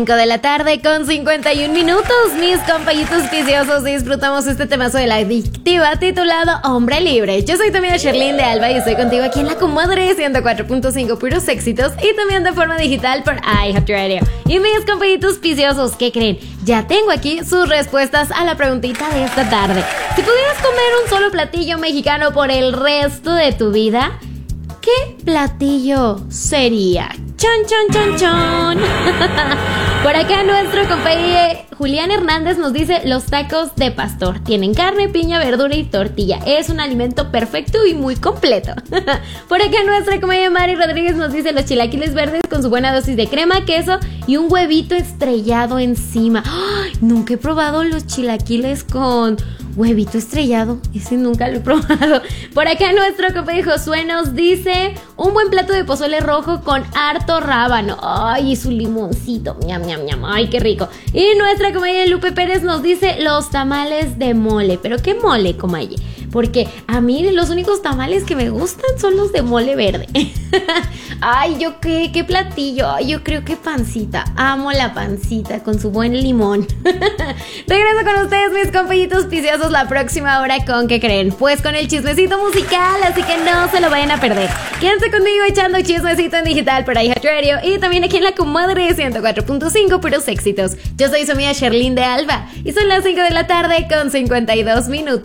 5 de la tarde con 51 minutos, mis compañitos viciosos, disfrutamos este temazo de la adictiva titulado Hombre Libre. Yo soy tu amiga Sherlyn de Alba y estoy contigo aquí en la Comadre 104.5 puros éxitos y también de forma digital por iHeartRadio. Y mis compañitos viciosos, ¿qué creen? Ya tengo aquí sus respuestas a la preguntita de esta tarde. Si pudieras comer un solo platillo mexicano por el resto de tu vida, ¿qué platillo sería? ¡Chon, chon, chon, chon! Por acá nuestro compañero Julián Hernández nos dice los tacos de pastor. Tienen carne, piña, verdura y tortilla. Es un alimento perfecto y muy completo. Por acá nuestra compañera Mari Rodríguez nos dice los chilaquiles verdes con su buena dosis de crema, queso y un huevito estrellado encima. ¡Ay! Nunca he probado los chilaquiles con huevito estrellado. Ese nunca lo he probado. Por acá nuestro compañero Josué nos dice un buen plato de pozole rojo con harto rábano. Ay, y su limoncito. Ñam, ñam, ñam. Ay, qué rico. Y nuestra compañera Lupe Pérez nos dice los tamales de mole. ¿Pero qué mole, comadre? Porque a mí los únicos tamales que me gustan son los de mole verde. Ay, ¿yo qué platillo? Ay, yo creo que pancita. Amo la pancita con su buen limón. Regreso con ustedes, mis compañitos viciosos, la próxima hora con ¿qué creen? Pues con el chismecito musical, así que no se lo vayan a perder. Quédense conmigo echando chismecito en digital por iHeartRadio y también aquí en la Comadre 104.5 puros éxitos. Yo soy su amiga Sherlyn de Alba y son las 5 de la tarde con 52 minutos.